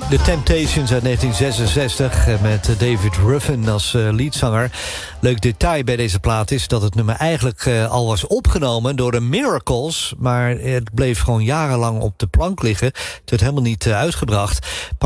The Temptations uit 1966 met David Ruffin als leadzanger. Leuk detail bij deze plaat is dat het nummer eigenlijk al was opgenomen door de Miracles, maar het bleef gewoon jarenlang op de plank liggen. Het werd helemaal niet uitgebracht.